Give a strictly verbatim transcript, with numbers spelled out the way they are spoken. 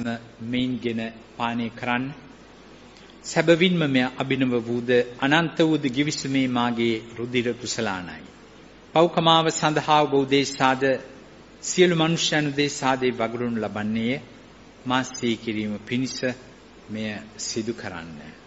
සම මෙයින්ගෙන පානය කරන්න. සැබවින්ම මෙය අභිනව වූද අනන්ත වූද ගිවිසුමේ මාගේ රුධිර කුසලානයි. පෞකමාව සඳහා ඔබ උදෙසාද සියලු මනුෂ්‍යයන් උදෙසාද වගුරුන් ලබන්නේය. මා සිහි කිරීම පිණිස මෙය සිදු කරන්න.